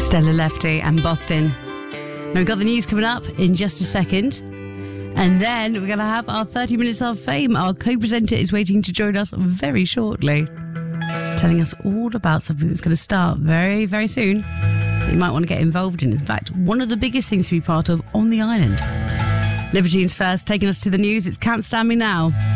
Stella Lefty and Boston. Now we've got the news coming up in just a second. And then we're going to have our 30 Minutes of Fame. Our co-presenter is waiting to join us very shortly, telling us all about something that's going to start very, very soon that you might want to get involved in. In fact, one of the biggest things to be part of on the island. Libertines first, taking us to the news. It's Can't Stand Me Now.